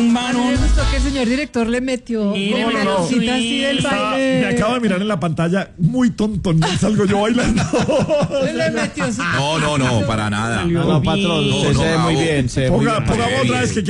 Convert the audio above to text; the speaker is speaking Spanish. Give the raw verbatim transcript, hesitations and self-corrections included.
tumbaron. Me gustó que el señor director le metió Mire, como mire, una no. cosita así del Está- baile. me acabo de mirar en la pantalla, muy tonto, no salgo yo bailando. Él le metió su... No, no, no, para nada. No, no, patrón, No, usted no, se ve muy bravo. bien, se ve muy Ponga, bien. pongamos otra vez que